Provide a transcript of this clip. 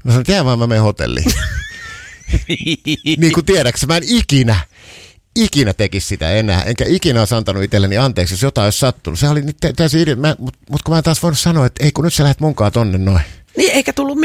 Mä sanoin, että jää vaan, mä menen hotelliin. Niin kuin tiedäksä, mä en ikinä tekisi sitä enää, enkä ikinä olisi antanut itselleni anteeksi, jos jotain olisi sattunut. Se oli täysin mutta kun mä en taas voinut sanoa, että ei kun nyt sä lähdet munkaan tonne noin. Niin, eikä tullut